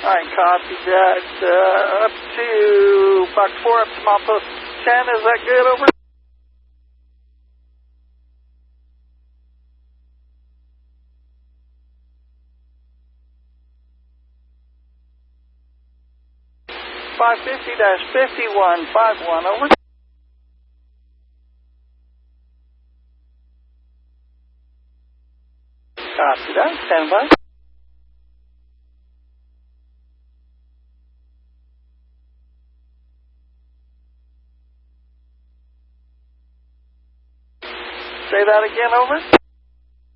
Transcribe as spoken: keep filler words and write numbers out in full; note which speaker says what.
Speaker 1: right, copy that. Uh, up to Box four, up to milepost ten. Is that good? Over. five fifty dash fifty-one fifty-one, over. Copy that. Stand by. Say that again, over.